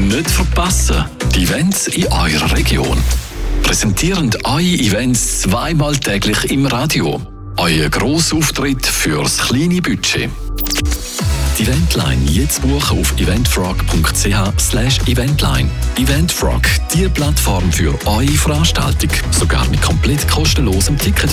Nicht verpassen, die Events in eurer Region. Präsentierend eure Events zweimal täglich im Radio. Euer Grossauftritt fürs kleine Budget. Die Eventline jetzt buchen auf eventfrog.ch/eventline. Eventfrog, die Plattform für eure Veranstaltung. Sogar mit komplett kostenlosem Ticket.